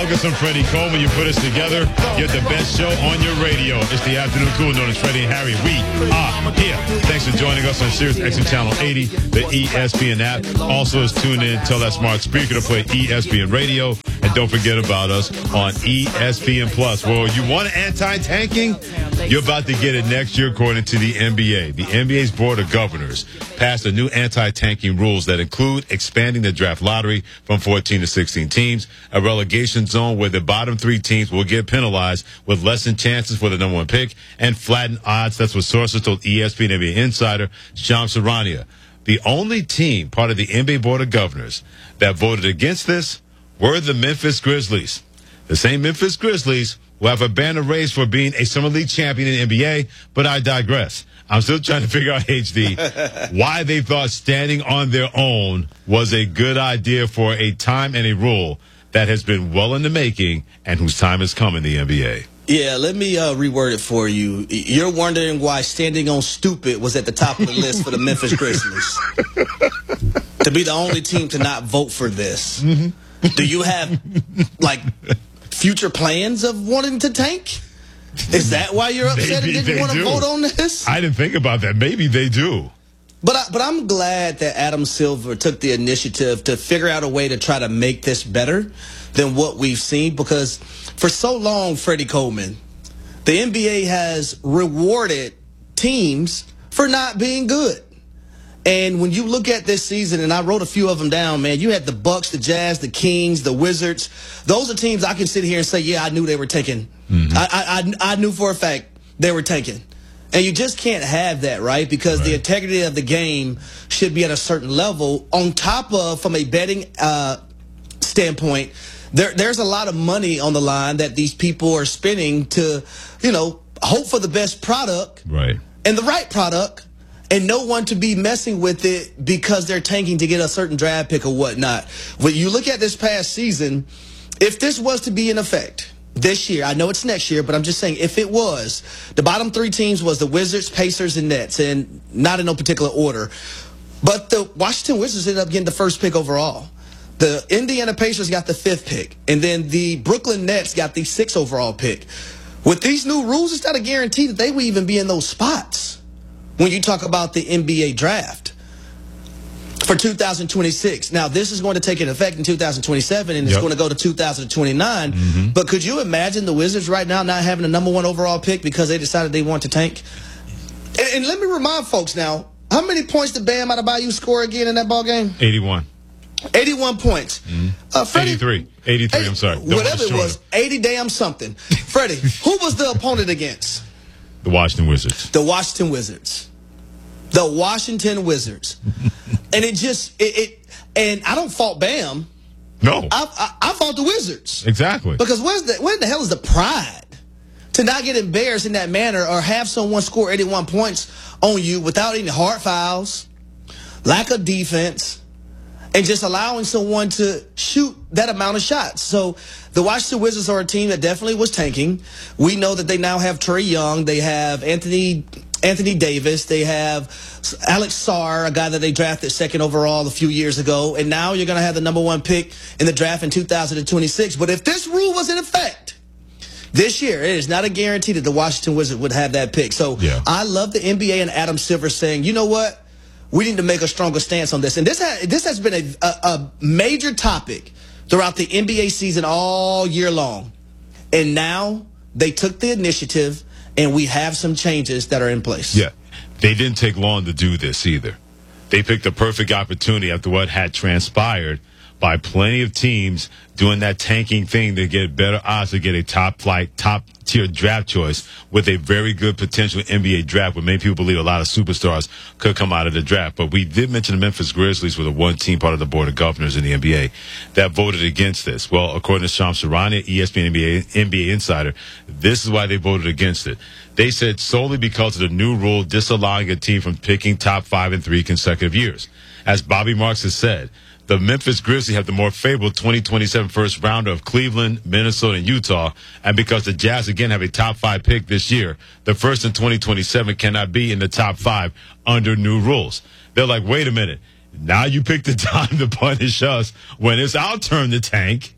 Focus on Freddie Coleman. You put us together. Get the best show on your radio. It's the Afternoon Cool, known as Freddie and Harry. We are here. Thanks for joining us on Sirius XM Channel 80, the ESPN app. Also, is tuned in. Tell that smart speaker to play ESPN Radio. And don't forget about us on ESPN Plus. Well, you want anti-tanking? You're about to get it next year, according to the NBA. The NBA's Board of Governors passed a new anti-tanking rules that include expanding the draft lottery from 14 to 16 teams, a relegation zone where the bottom 3 teams will get penalized with lessened chances for the number 1 pick, and flattened odds. That's what sources told ESPN NBA insider Shams Charania. The only team part of the NBA Board of Governors that voted against this were the Memphis Grizzlies. The same Memphis Grizzlies will have a banner raised for being a Summer League champion in the NBA, but I digress. I'm still trying to figure out, HD, why they thought standing on their own was a good idea for a time and a rule that has been well in the making and whose time has come in the NBA. Yeah, let me reword it for you. You're wondering why standing on stupid was at the top of the list for the Memphis Grizzlies. To be the only team to not vote for this. Mm-hmm. Do you have, future plans of wanting to tank? Is that why you're upset and didn't want to vote on this? I didn't think about that. Maybe they do. But I'm glad that Adam Silver took the initiative to figure out a way to try to make this better than what we've seen, because for so long, Freddie Coleman, the NBA has rewarded teams for not being good. And when you look at this season, and I wrote a few of them down, man, you had the Bucks, the Jazz, the Kings, the Wizards. Those are teams I can sit here and say, yeah, I knew they were tanking. Mm-hmm. I knew for a fact they were tanking. And you just can't have that, right? Because the integrity of the game should be at a certain level. On top of, from a betting standpoint, there's a lot of money on the line that these people are spending to, hope for the best product and the right product, and no one to be messing with it because they're tanking to get a certain draft pick or whatnot. When you look at this past season, if this was to be in effect this year, I know it's next year, but I'm just saying, if it was, the bottom 3 teams was the Wizards, Pacers, and Nets, and not in no particular order. But the Washington Wizards ended up getting the 1st pick overall. The Indiana Pacers got the 5th pick, and then the Brooklyn Nets got the 6th overall pick. With these new rules, it's not a guarantee that they will even be in those spots when you talk about the NBA draft for 2026. Now, this is going to take effect in 2027, and it's going to go to 2029. Mm-hmm. But could you imagine the Wizards right now not having a number 1 overall pick because they decided they want to tank? And let me remind folks now, how many points did Bam Adebayo score again in that ball game? 81. 81 points. Mm-hmm. Freddie, 83, I'm sorry. Whatever it was, 80 damn something. Freddie, who was the opponent against? The Washington Wizards. The Washington Wizards. The Washington Wizards. And and I don't fault Bam. No. I fault the Wizards. Exactly. Because where the hell is the pride to not get embarrassed in that manner or have someone score 81 points on you without any hard fouls, lack of defense, and just allowing someone to shoot that amount of shots? So the Washington Wizards are a team that definitely was tanking. We know that they now have Trae Young. They have Anthony Davis. They have Alex Sarr, a guy that they drafted 2nd overall a few years ago. And now you're going to have the number 1 pick in the draft in 2026. But if this rule was in effect this year, it is not a guarantee that the Washington Wizards would have that pick. So I love the NBA and Adam Silver saying, you know what? We need to make a stronger stance on this. And this has been a major topic throughout the NBA season all year long. And now they took the initiative, and we have some changes that are in place. Yeah. They didn't take long to do this either. They picked the perfect opportunity after what had transpired by plenty of teams doing that tanking thing to get better odds to get a top-tier draft choice with a very good potential NBA draft where many people believe a lot of superstars could come out of the draft. But we did mention the Memphis Grizzlies were the one team part of the Board of Governors in the NBA that voted against this. Well, according to Shams Charania, ESPN NBA insider, this is why they voted against it. They said solely because of the new rule disallowing a team from picking top 5 in 3 consecutive years. As Bobby Marks has said, the Memphis Grizzlies have the more favorable 2027 first rounder of Cleveland, Minnesota, and Utah. And because the Jazz, again, have a top 5 pick this year, the first in 2027 cannot be in the top 5 under new rules. They're like, wait a minute. Now you pick the time to punish us when it's our turn to tank.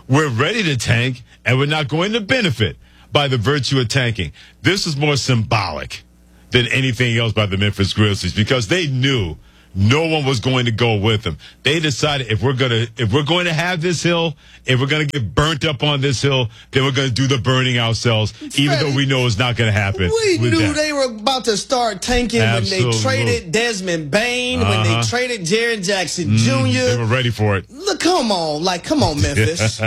we're ready to tank, and we're not going to benefit by the virtue of tanking. This is more symbolic than anything else by the Memphis Grizzlies because they knew no one was going to go with them. They decided if we're going to have this hill, if we're going to get burnt up on this hill, then we're going to do the burning ourselves, even though we know it's not going to happen. We knew they were about to start tanking when they traded Desmond Bain, when they traded Jaren Jackson Jr. They were ready for it. Look, come on, Memphis.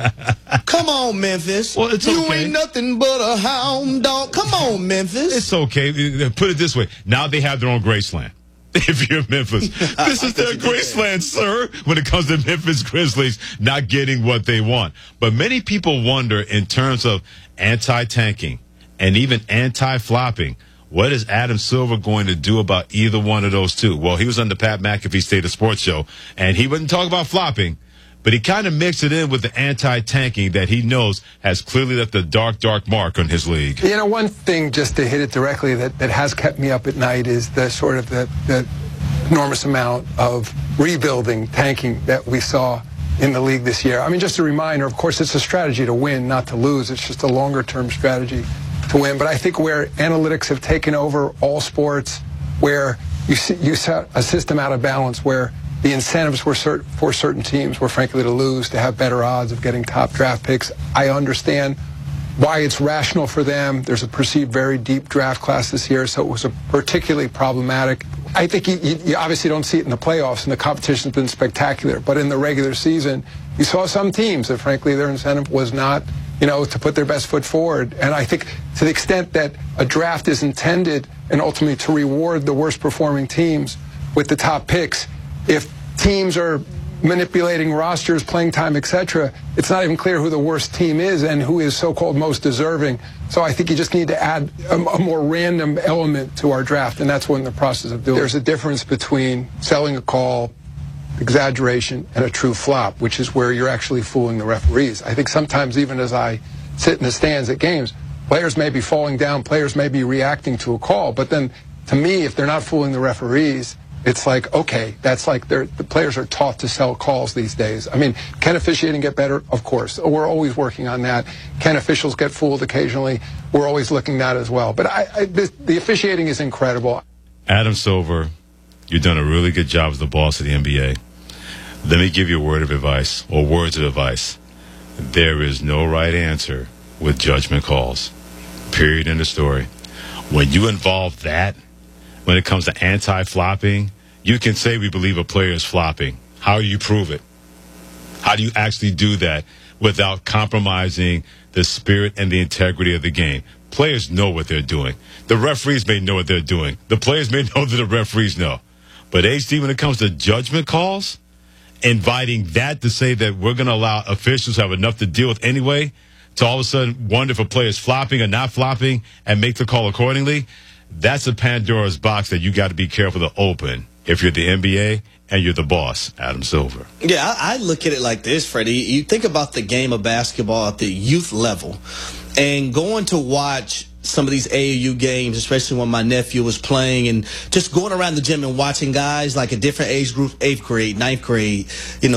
Come on, Memphis. Well, it's you okay. ain't nothing but a hound dog. Come on, Memphis. It's okay. Put it this way. Now they have their own Graceland. If you're Memphis, this is their Graceland, sir, when it comes to Memphis Grizzlies not getting what they want. But many people wonder in terms of anti-tanking and even anti-flopping, what is Adam Silver going to do about either one of those two? Well, he was on the Pat McAfee State of Sports show, and he wouldn't talk about flopping, but he kind of mixed it in with the anti-tanking that he knows has clearly left a dark, dark mark on his league. You know, one thing, just to hit it directly, that has kept me up at night is the sort of the enormous amount of rebuilding, tanking that we saw in the league this year. I mean, just a reminder, of course, it's a strategy to win, not to lose. It's just a longer-term strategy to win. But I think where analytics have taken over all sports, where you set a system out of balance, where the incentives for certain teams were frankly to lose, to have better odds of getting top draft picks. I understand why it's rational for them. There's a perceived very deep draft class this year, so it was particularly problematic. I think you obviously don't see it in the playoffs, and the competition's been spectacular. But in the regular season, you saw some teams that frankly their incentive was not, to put their best foot forward. And I think to the extent that a draft is intended and ultimately to reward the worst performing teams with the top picks, if teams are manipulating rosters, playing time, etc., it's not even clear who the worst team is and who is so-called most deserving. So I think you just need to add a more random element to our draft, and that's what in the process of doing. There's a difference between selling a call, exaggeration, and a true flop, which is where you're actually fooling the referees. I think sometimes even as I sit in the stands at games, players may be falling down, players may be reacting to a call, but then to me, if they're not fooling the referees, it's like, okay, that's like the players are taught to sell calls these days. I mean, can officiating get better? Of course. We're always working on that. Can officials get fooled occasionally? We're always looking at that as well. But the officiating is incredible. Adam Silver, you've done a really good job as the boss of the NBA. Let me give you a word of advice, or words of advice. There is no right answer with judgment calls. Period. End of story. When you involve that, when it comes to anti-flopping, you can say we believe a player is flopping. How do you prove it? How do you actually do that without compromising the spirit and the integrity of the game? Players know what they're doing. The referees may know what they're doing. The players may know that the referees know. But HD, when it comes to judgment calls, inviting that to say that we're going to allow officials who have enough to deal with anyway to all of a sudden wonder if a player is flopping or not flopping and make the call accordingly, that's a Pandora's box that you got to be careful to open if you're the NBA and you're the boss, Adam Silver. Yeah, I look at it like this, Freddie. You think about the game of basketball at the youth level and going to watch some of these AAU games, especially when my nephew was playing, and just going around the gym and watching guys like a different age group, 8th grade, 9th grade,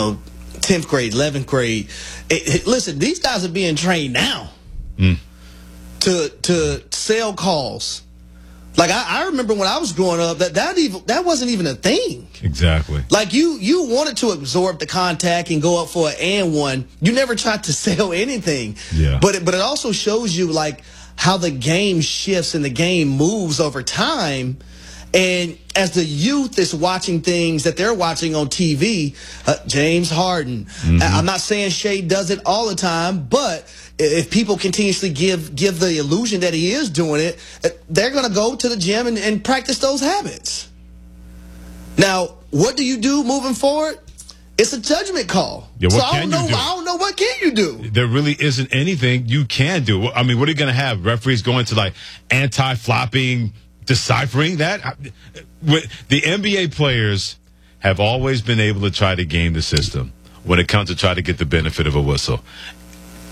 10th grade, 11th grade. Listen, these guys are being trained now to sell calls. Like I remember when I was growing up, that wasn't even a thing. Exactly. Like you wanted to absorb the contact and go up for an and one. You never tried to sell anything. Yeah. But it also shows you like how the game shifts and the game moves over time. And as the youth is watching things that they're watching on TV, James Harden. I'm not saying Shea does it all the time, but if people continuously give the illusion that he is doing it, they're going to go to the gym and practice those habits. Now, what do you do moving forward? It's a judgment call. Yeah, so I don't know what can you do. There really isn't anything you can do. I mean, what are you going to have? Referees going to like anti-flopping, deciphering that? The NBA players have always been able to try to game the system when it comes to try to get the benefit of a whistle.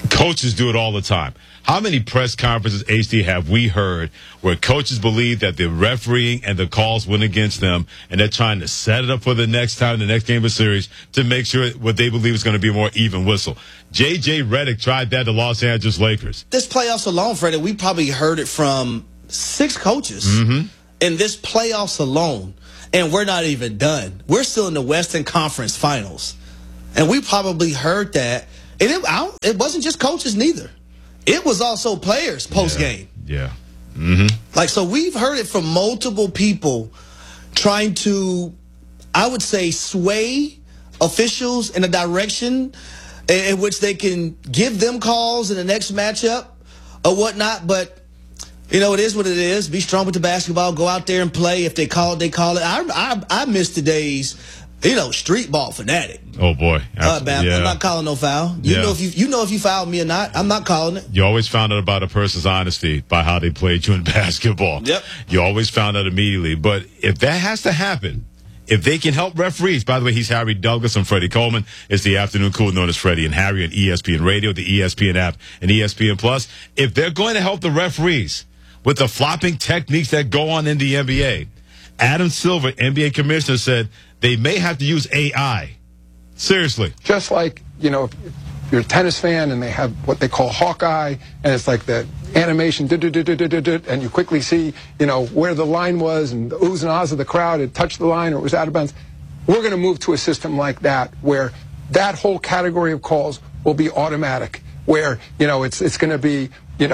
Coaches do it all the time. How many press conferences, HD, have we heard where coaches believe that the refereeing and the calls went against them, and they're trying to set it up for the next time, the next game of the series, to make sure what they believe is going to be a more even whistle? J.J. Redick tried that to Los Angeles Lakers. This playoffs alone, Freddie, we probably heard it from 6 coaches in this playoffs alone, and we're not even done. We're still in the Western Conference Finals, and we probably heard that. And it wasn't just coaches neither. It was also players post-game. Yeah. So we've heard it from multiple people trying to, I would say, sway officials in a direction in which they can give them calls in the next matchup or whatnot. But, it is what it is. Be strong with the basketball. Go out there and play. If they call it, they call it. I miss the days, street ball fanatic. Oh boy, I'm not calling no foul. You know if you fouled me or not. I'm not calling it. You always found out about a person's honesty by how they played you in basketball. Yep. You always found out immediately. But if that has to happen, if they can help referees, by the way, he's Harry Douglas. I'm Freddie Coleman. It's the Afternoon Cool, known as Freddie and Harry on ESPN Radio, the ESPN app, and ESPN Plus. If they're going to help the referees with the flopping techniques that go on in the NBA, Adam Silver, NBA commissioner, said they may have to use AI. Seriously. Just like, if you're a tennis fan and they have what they call Hawkeye, and it's like the animation, and you quickly see, where the line was and the oohs and ahs of the crowd had touched the line or it was out of bounds. We're going to move to a system like that where that whole category of calls will be automatic, where, it's going to be,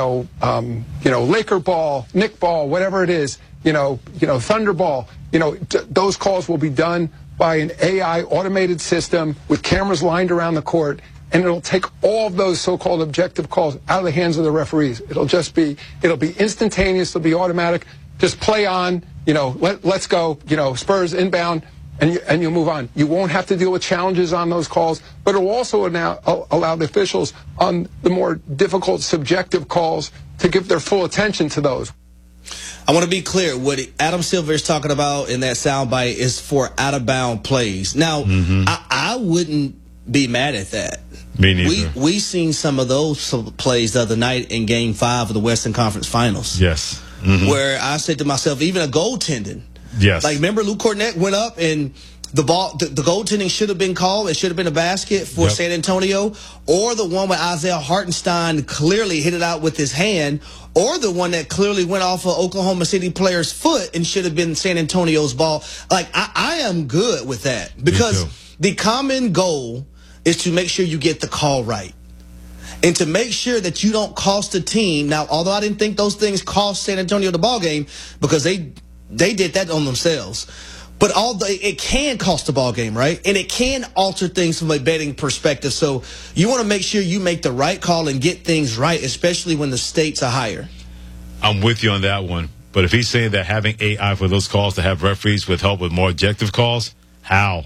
Laker ball, Nick ball, whatever it is, Thunder ball, those calls will be done by an AI automated system with cameras lined around the court, and it'll take all of those so-called objective calls out of the hands of the referees. It'll be instantaneous, it'll be automatic. Just play on, let's go, Spurs inbound, and you move on. You won't have to deal with challenges on those calls, but it will also allow the officials on the more difficult subjective calls to give their full attention to those. I want to be clear. What Adam Silver is talking about in that soundbite is for out-of-bound plays. Now, I wouldn't be mad at that. Me neither. We seen some of those plays the other night in Game 5 of the Western Conference Finals. Yes. Where I said to myself, even a goaltending. Yes. Like, remember Luke Kornet went up and the goaltending should have been called. It should have been a basket for San Antonio, or the one where Isaiah Hartenstein clearly hit it out with his hand, or the one that clearly went off of Oklahoma City player's foot and should have been San Antonio's ball. Like, I am good with that, because the common goal is to make sure you get the call right and to make sure that you don't cost the team. Now, although I didn't think those things cost San Antonio the ball game, because they did that on themselves. But it can cost the ball game, right? And it can alter things from a betting perspective. So you want to make sure you make the right call and get things right, especially when the stakes are higher. I'm with you on that one. But if he's saying that having AI for those calls to have referees with help with more objective calls, how?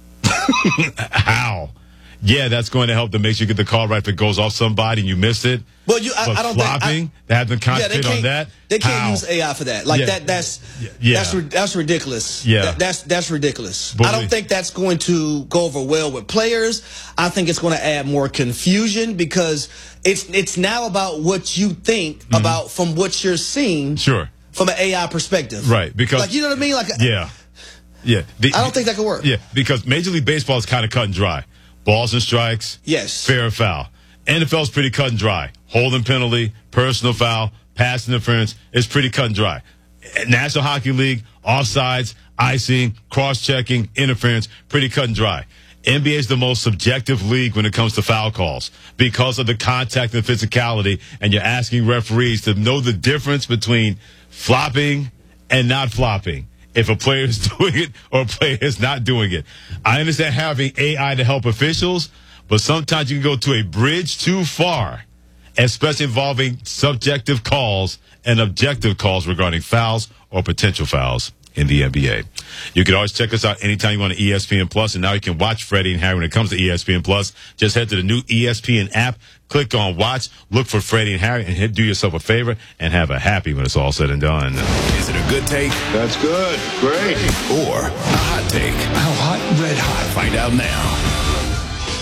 How? Yeah, that's going to help to make sure you get the call right if it goes off somebody and you missed it. Well, I don't think they have to concentrate on that. They can't use AI for that. Like that's ridiculous. Yeah, that's ridiculous. I don't think that's going to go over well with players. I think it's going to add more confusion, because it's now about what you think about from what you're seeing. Sure. From an AI perspective. Right. Because, like, you know what I mean? Like, yeah. I don't think that could work. Yeah, because Major League Baseball is kind of cut and dry. Balls and strikes. Yes. Fair or foul. NFL's pretty cut and dry. Holding penalty, personal foul, pass interference. It's pretty cut and dry. National Hockey League, offsides, icing, cross-checking, interference, pretty cut and dry. NBA is the most subjective league when it comes to foul calls because of the contact and physicality, and you're asking referees to know the difference between flopping and not flopping. If a player is doing it or a player is not doing it. I understand having AI to help officials, but sometimes you can go to a bridge too far, especially involving subjective calls and objective calls regarding fouls or potential fouls in the NBA. You can always check us out anytime you want to ESPN Plus, and now you can watch Freddie and Harry when it comes to ESPN Plus. Just head to the new ESPN app, click on Watch, look for Freddie and Harry, and do yourself a favor and have a happy when it's all said and done. Is it a good take? That's good. Great. Or a hot take? How hot? Red hot. Find out now.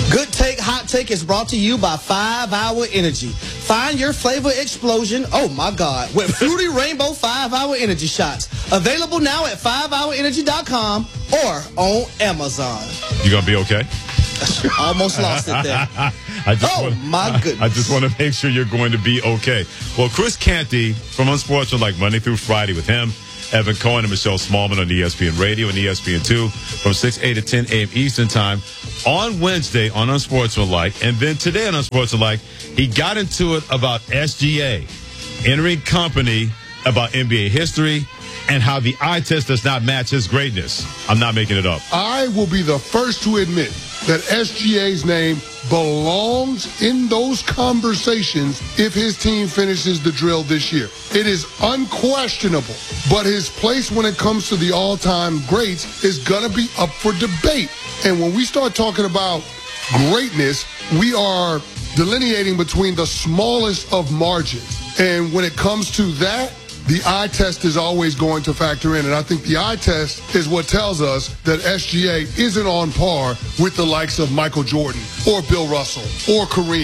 Good Take, Hot Take is brought to you by 5 Hour Energy. Find your flavor explosion, oh my God, with Fruity Rainbow 5 Hour Energy Shots. Available now at 5hourenergy.com or on Amazon. You going to be okay? Almost lost it there. My goodness. I just want to make sure you're going to be okay. Well, Chris Canty from Unsportsmanlike Monday through Friday with him, Evan Cohen and Michelle Smallman on ESPN Radio and ESPN2 from 6 a.m. to 10 a.m. Eastern Time on Wednesday on Unsportsmanlike. And then today on Unsportsmanlike, he got into it about SGA entering company about NBA history and how the eye test does not match his greatness. I'm not making it up. I will be the first to admit that SGA's name belongs in those conversations if his team finishes the drill this year. It is unquestionable, but his place when it comes to the all-time greats is going to be up for debate. And when we start talking about greatness, we are delineating between the smallest of margins. And when it comes to that, the eye test is always going to factor in. And I think the eye test is what tells us that SGA isn't on par with the likes of Michael Jordan or Bill Russell or Kareem.